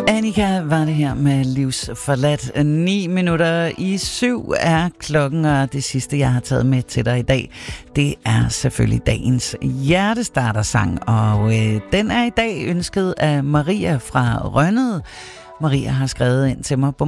Annika var det her med Livsforladt. 6:09 er klokken, og det sidste, jeg har taget med til dig i dag, det er selvfølgelig dagens hjertestartersang. Og den er i dag ønsket af Maria fra Rønnede. Maria har skrevet ind til mig på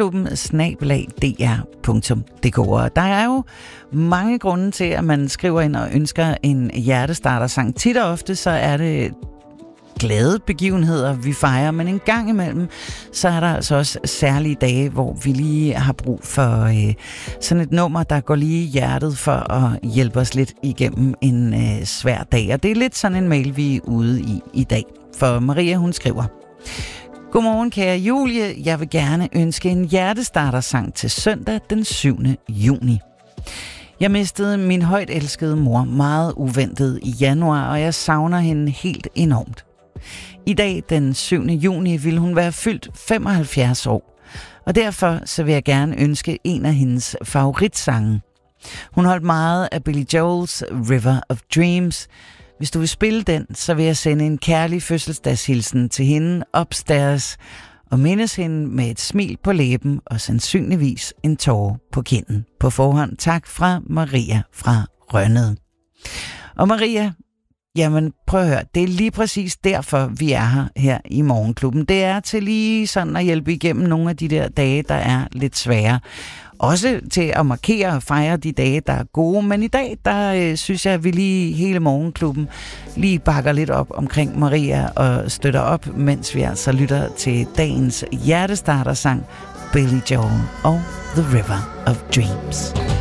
morgenklubben@dr.dk. Og der er jo mange grunde til, at man skriver ind og ønsker en hjertestartersang. Tit og ofte så er det glade begivenheder, vi fejrer, men en gang imellem, så er der altså også særlige dage, hvor vi lige har brug for sådan et nummer, der går lige i hjertet for at hjælpe os lidt igennem en svær dag. Og det er lidt sådan en mail, vi er ude i dag. For Maria, hun skriver: Godmorgen, kære Julie. Jeg vil gerne ønske en hjertestartersang til søndag den 7. juni. Jeg mistede min højt elskede mor meget uventet i januar, og jeg savner hende helt enormt. I dag, den 7. juni, vil hun være fyldt 75 år, og derfor så vil jeg gerne ønske en af hendes favoritsange. Hun holdt meget af Billy Joel's River of Dreams. Hvis du vil spille den, så vil jeg sende en kærlig fødselsdagshilsen til hende upstairs og mindes hende med et smil på læben og sandsynligvis en tåre på kinden. På forhånd tak fra Maria fra Rønnede. Og Maria, jamen prøv at høre, det er lige præcis derfor, vi er her i Morgenklubben. Det er til lige sådan at hjælpe igennem nogle af de der dage, der er lidt svære. Også til at markere og fejre de dage, der er gode. Men i dag, der synes jeg, at vi lige hele Morgenklubben lige bakker lidt op omkring Maria og støtter op, mens vi altså lytter til dagens hjertestartersang, Billy Joel og The River of Dreams.